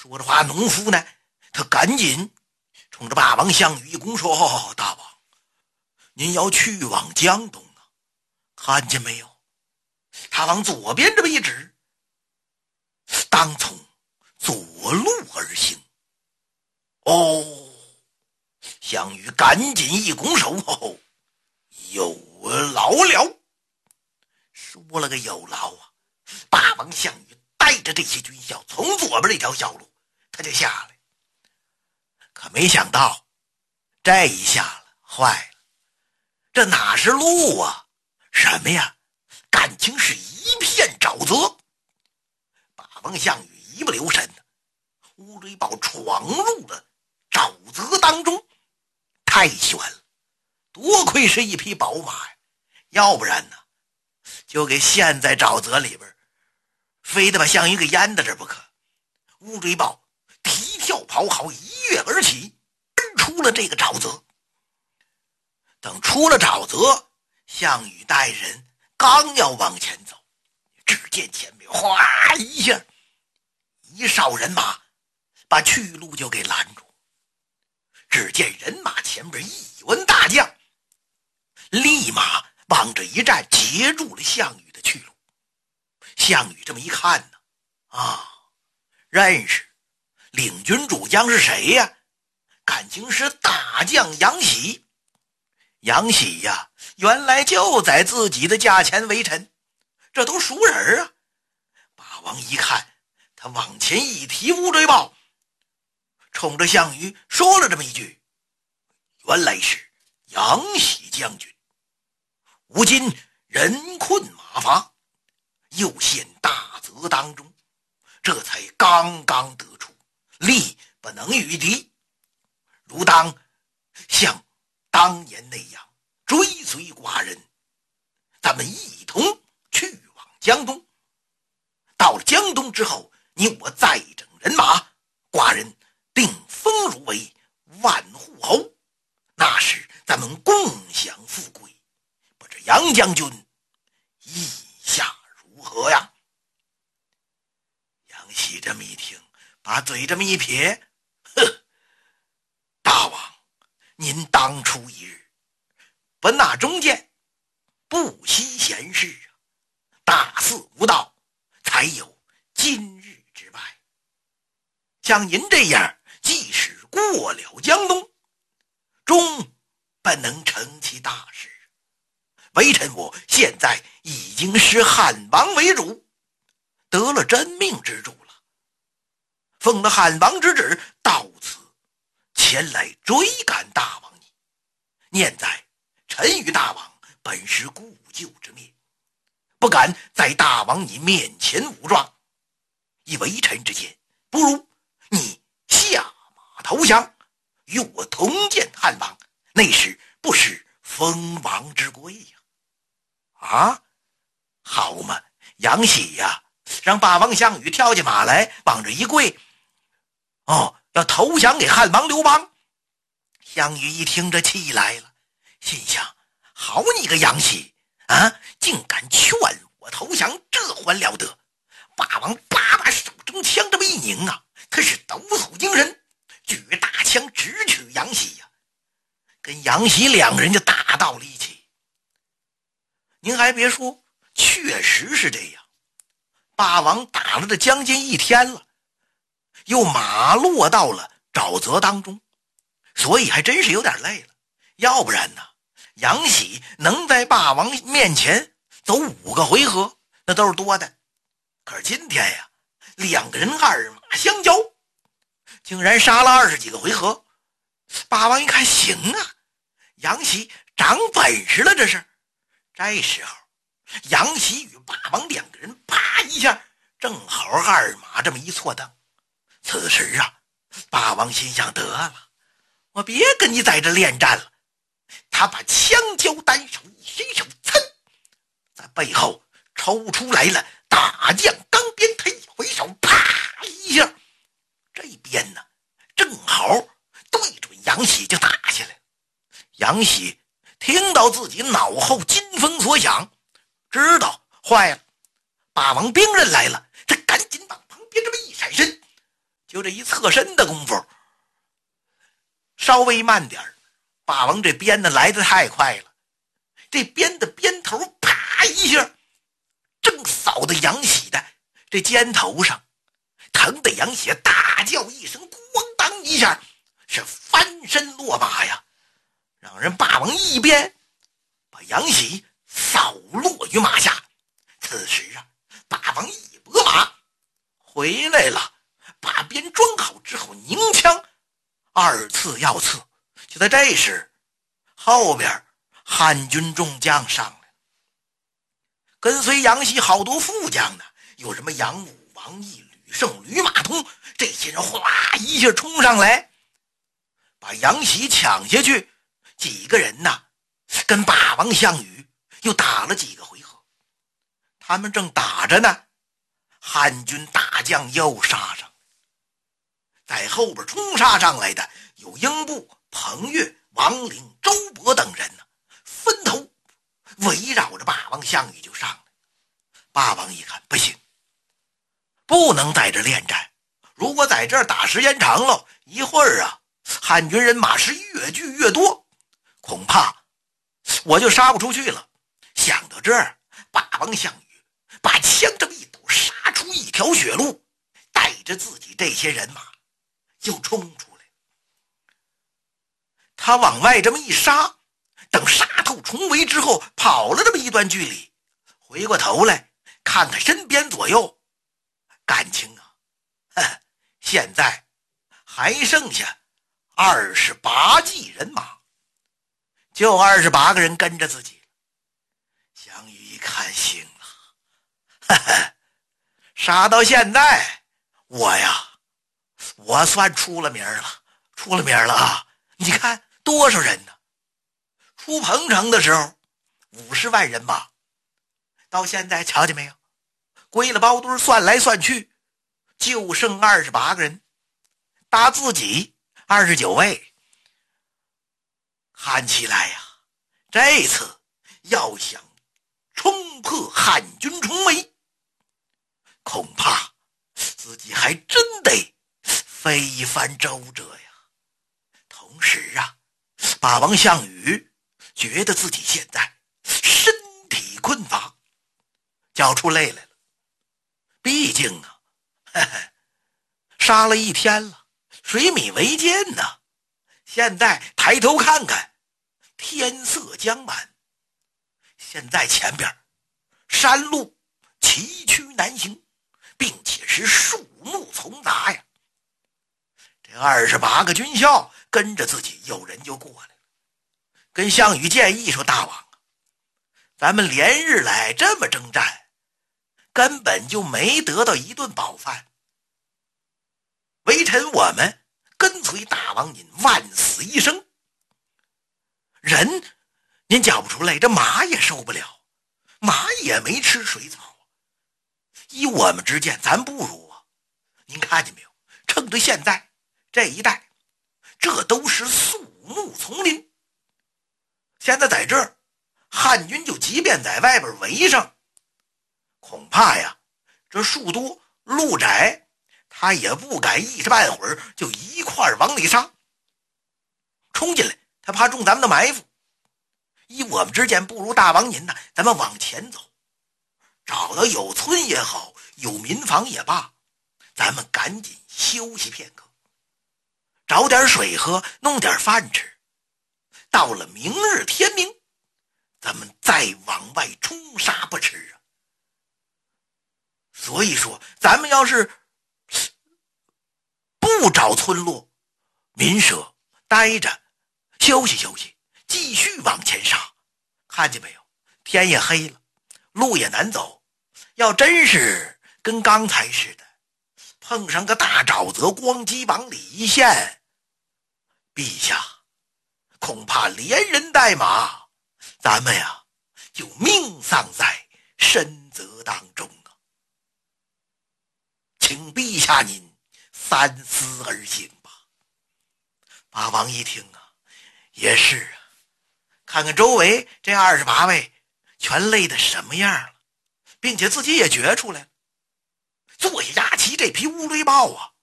说着话，农夫呢，他赶紧冲着霸王项羽一躬说：“大王，您要去往江东啊，看见没有？他往左边这么一指，当从左路而行。”哦，项羽赶紧一拱手：“有劳了。”说了个有劳啊！霸王项羽带着这些军校从左边这条小路他就下来，可没想到这一下了坏了，这哪是路啊？什么呀？感情是一片沼泽。霸王项羽一不留神，乌龟豹闯入了沼泽当中，太悬了，多亏是一匹宝马呀，要不然呢就给陷在沼泽里边，非得把项羽给淹到这不可。乌龟豹提跳跑好，一跃而起，奔出了这个沼泽。等出了沼泽，项羽带人刚要往前走，只见前面哗一下，一哨人马把去路就给拦住。只见人马前边一员大将立马往这一站，截住了项羽的去路。项羽这么一看呢，认识领军主将是谁呀？感情是大将杨喜。杨喜呀，原来就在自己的驾前为臣，这都熟人啊。霸王一看，他往前一提乌龟豹，冲着项羽说了这么一句：“原来是杨喜将军，如今人困马乏，又陷大泽当中，这才刚刚得出，力不能御敌，如当像当年那样追随寡人，咱们一同去往江东。到了江东之后，你我再整人马，寡人定封汝为万户侯，那时咱们共享富贵。不知杨将军意下如何呀？”杨喜这么一听，把嘴这么一撇：“大王，您当初一日不纳忠谏，不惜贤士啊，大肆无道，才有今日之败。像您这样，即使过了江东，终不能成其大事。微臣我现在已经是汉王为主，得了真命之主了，奉了汉王之旨，到此前来追赶大王你。念在臣与大王本是故旧之面，不敢在大王你面前武状，以微臣之见，不如你下马投降，与我同见汉王，那时不失封王之贵呀。”好嘛，杨喜呀，让霸王项羽跳下马来，往这一跪，要投降给汉王刘邦。项羽一听这气来了，心想：好你个杨喜竟敢劝我投降，这还了得！霸王把手中枪这么一拧他是抖擞精神，举大枪直取杨喜呀，跟杨喜两个人就打到了一起。您还别说，确实是这样。霸王打了这将近一天了，又马落到了沼泽当中，所以还真是有点累了。要不然呢，杨喜能在霸王面前走5个回合，那都是多的。可是今天呀，两个人二马相交，竟然杀了20几个回合。霸王一看，行啊，杨喜长本事了，这是。这时候杨喜与霸王两个人啪一下，正好二马这么一错蹬。此时霸王心想：得了，我别跟你在这恋战了。他把枪交单手一伸手，在背后抽出来了大将钢鞭，他一回手，啪一下，这边呢正好对准杨喜就打下来。杨喜听到自己脑后金风所响，知道坏了，霸王兵刃来了，他赶紧往旁边这么一闪身， 就这一侧身的功夫，稍微慢点，霸王这鞭呢来得太快了，这鞭的鞭头啪一下正扫到杨喜的这肩头上，疼得杨喜大叫一声，咣当一下是翻身落马呀，让人霸王一鞭把杨喜扫落于马下。此时啊，霸王一拨马回来了，把鞭装好之后拧枪，二次要刺。就在这时，后边汉军众将上来了，跟随杨喜好多副将呢，有什么杨武、王毅、吕胜、吕马通，这些人哗一下冲上来，把杨喜抢下去。几个人呢，跟霸王项羽又打了几个回合。他们正打着呢，汉军大将又杀上，在后边冲杀上来的有英布、彭越、王陵、周勃等人呢，分头围绕着霸王项羽就上来。霸王一看不行，不能在这恋战，如果在这儿打时间长了，一会儿啊汉军人马是越聚越多，恐怕我就杀不出去了。想到这儿，霸王项羽把枪这么一抖，杀出一条血路，带着自己这些人马就冲出来。他往外这么一杀，等杀透重围之后，跑了这么一段距离，回过头来看看身边左右，感情啊，现在还剩下28骑人马，就28个人跟着自己。项羽一看行了，杀到现在我算出了名了啊！你看多少人呢？出彭城的时候50万人马，到现在瞧见没有，归了包堆算来算去就剩28个人，打自己29位。看起来呀，这次要想冲破汉军重围，恐怕自己还真得费一番周折呀。同时啊，霸王项羽觉得自己现在身体困乏，叫出泪来了。毕竟啊，杀了一天了，水米为艰呢。现在抬头看看，天色将晚，现在前边山路崎岖难行，并且是树木丛杂呀。这28个军校跟着自己，有人就过来了，跟项羽建议说：大王啊，咱们连日来这么征战，根本就没得到一顿饱饭，微臣我们跟随大王您万死一生，人您叫不出来，这马也受不了，马也没吃水草，依我们之见，咱不如啊，您看见没有，趁着现在这一带这都是肃穆丛林，现在在这儿汉军就即便在外边围上，恐怕呀这树多路窄，他也不敢一时半会儿就一块往里杀，冲进来他怕中咱们的埋伏。依我们之见，不如大王您呢，咱们往前走，找到有村也好，有民房也罢，咱们赶紧休息片刻，找点水喝，弄点饭吃，到了明日天明，咱们再往外冲杀不迟啊。所以说咱们要是不找村落民舍待着休息休息，继续往前杀，看见没有，天也黑了，路也难走，要真是跟刚才似的碰上个大沼泽，光机往里一陷，陛下恐怕连人带马，咱们呀就命丧在深泽当中啊！请陛下您三思而行吧。八王一听啊，也是啊，看看周围这28位全累得什么样了，并且自己也觉出来了，坐下压旗这匹乌雷豹啊，